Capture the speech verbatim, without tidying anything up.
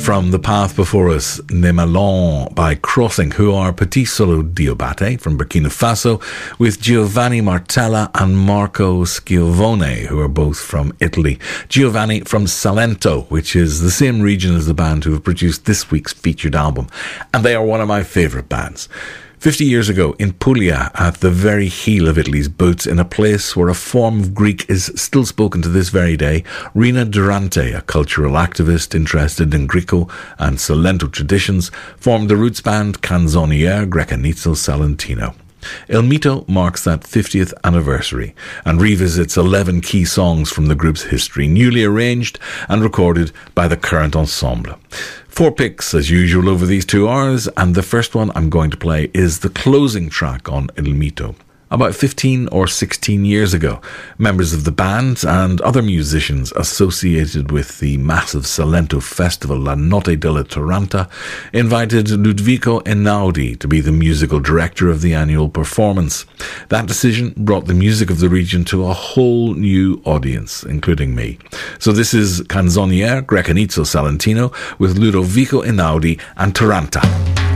from The Path Before Us, Nemalon by Crossing, who are Petit Solo Diabate from Burkina Faso, with Giovanni Martella and Marco Schiavone, who are both from Italy. Giovanni from Salento, which is the same region as the band who have produced this week's featured album, and they are one of my favourite bands. Fifty years ago, in Puglia, at the very heel of Italy's boots, in a place where a form of Greek is still spoken to this very day, Rina Durante, a cultural activist interested in Greco and Salento traditions, formed the roots band Canzoniere Grecanizzo Salentino. Il Mito marks that fiftieth anniversary and revisits eleven key songs from the group's history, newly arranged and recorded by the current ensemble. Four picks, as usual, over these two hours, and the first one I'm going to play is the closing track on Il Mito. About fifteen or sixteen years ago, members of the band and other musicians associated with the massive Salento festival La Notte della Taranta invited Ludovico Einaudi to be the musical director of the annual performance. That decision brought the music of the region to a whole new audience, including me. So this is Canzoniere Grecanizzo Salentino with Ludovico Einaudi and Taranta.